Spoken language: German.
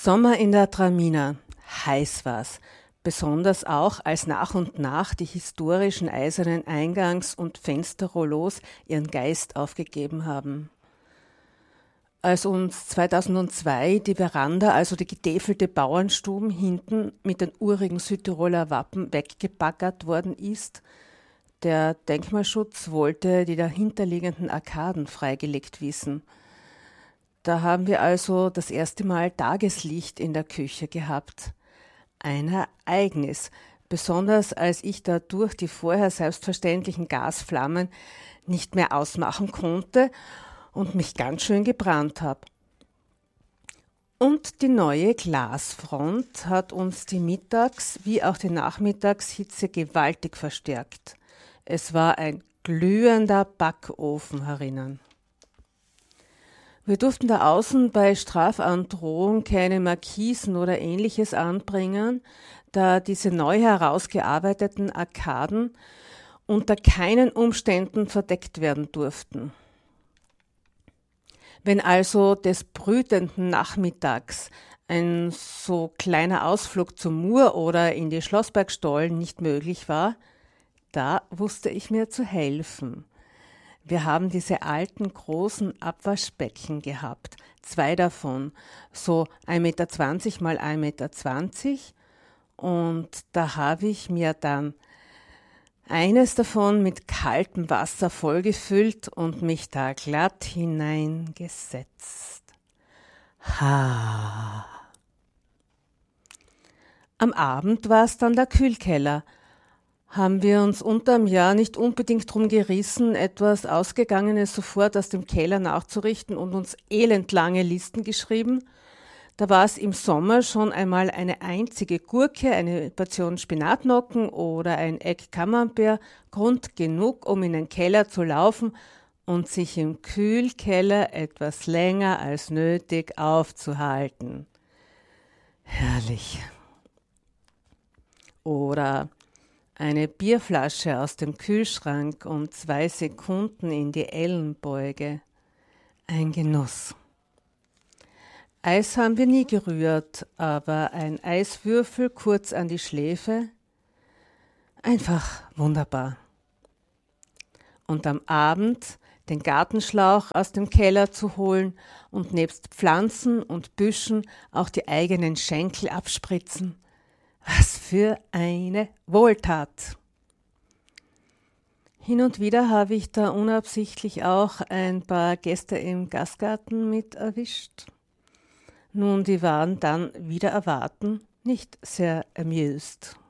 Sommer in der Tramina. Heiß war's. Besonders auch, als nach und nach die historischen eisernen Eingangs- und Fensterrollos ihren Geist aufgegeben haben. Als uns 2002 die Veranda, also die getäfelte Bauernstuben hinten mit den urigen Südtiroler Wappen weggebaggert worden ist, der Denkmalschutz wollte die dahinterliegenden Arkaden freigelegt wissen. Da haben wir also das erste Mal Tageslicht in der Küche gehabt. Ein Ereignis, besonders als ich dadurch die vorher selbstverständlichen Gasflammen nicht mehr ausmachen konnte und mich ganz schön gebrannt habe. Und die neue Glasfront hat uns die Mittags- wie auch die Nachmittagshitze gewaltig verstärkt. Es war ein glühender Backofen herinnen. Wir durften da außen bei Strafandrohung keine Markisen oder ähnliches anbringen, da diese neu herausgearbeiteten Arkaden unter keinen Umständen verdeckt werden durften. Wenn also des brütenden Nachmittags ein so kleiner Ausflug zum Mur oder in die Schlossbergstollen nicht möglich war, da wusste ich mir zu helfen. Wir haben diese alten großen Abwaschbecken gehabt, 2 davon, so 1,20 Meter mal 1,20 Meter, und da habe ich mir dann eines davon mit kaltem Wasser vollgefüllt und mich da glatt hineingesetzt. Ha! Am Abend war es dann der Kühlkeller. Haben wir uns unterm Jahr nicht unbedingt drum gerissen, etwas Ausgegangenes sofort aus dem Keller nachzurichten und uns elendlange Listen geschrieben? Da war es im Sommer schon einmal eine einzige Gurke, eine Portion Spinatnocken oder ein Eck Camembert Grund genug, um in den Keller zu laufen und sich im Kühlkeller etwas länger als nötig aufzuhalten. Herrlich. Oder eine Bierflasche aus dem Kühlschrank und 2 Sekunden in die Ellenbeuge. Ein Genuss. Eis haben wir nie gerührt, aber ein Eiswürfel kurz an die Schläfe. Einfach wunderbar. Und am Abend den Gartenschlauch aus dem Keller zu holen und nebst Pflanzen und Büschen auch die eigenen Schenkel abspritzen. Was für eine Wohltat! Hin und wieder habe ich da unabsichtlich auch ein paar Gäste im Gastgarten mit erwischt. Nun, die waren dann wieder erwarten nicht sehr amused.